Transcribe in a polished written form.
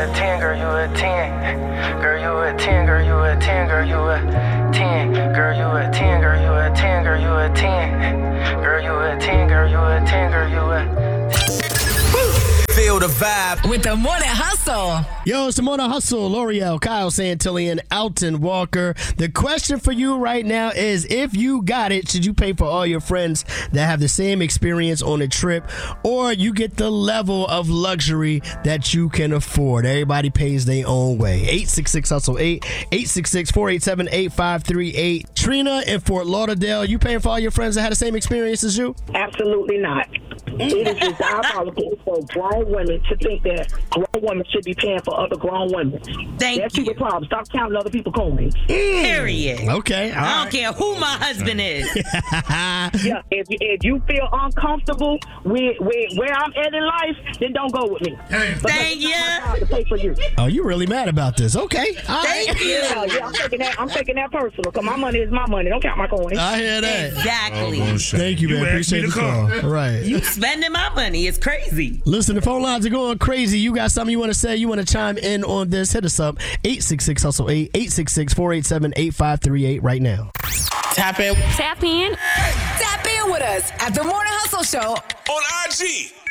a 10, girl, you a 10. Girl, you a 10, girl, you a 10, girl, you a 10. Girl, you a 10, girl, you a 10, girl, you a 10. Girl, you a 10, girl, you a 10, girl, you a Feel the vibe with the Morning Hustle. Yo, it's the Morning Hustle. L'Oreal, Kyle Santillan, Alton Walker. The question for you right now is, if you got it, should you pay for all your friends that have the same experience on a trip, or you get the level of luxury that you can afford? Everybody pays their own way. 866-HUSTLE-8, 866-487-8538. Trina in Fort Lauderdale, you paying for all your friends that had the same experience as you? Absolutely not. It is just diabolical for grown women to think that grown women should be paying for other grown women. That's your problem. Stop counting other people's coins. Period. Okay. I don't care who my husband is. Yeah, if you feel uncomfortable with where I'm at in life, then don't go with me. Thank you. To pay for you. Oh, you really mad about this? Okay. All right. Thank you. Yeah, I'm taking that personal, because my money is my money. Don't count my coins. I hear that. Exactly. Thank you, man. Appreciate the call. All right. You spending my money. It's crazy. Listen, the phone lines are going crazy. You got something you want to say? You want to chime in on this? Hit us up. 866-HUSTLE-8, 866-487-8538 right now. Tap in Tap in with us at the Morning Hustle Show on IG.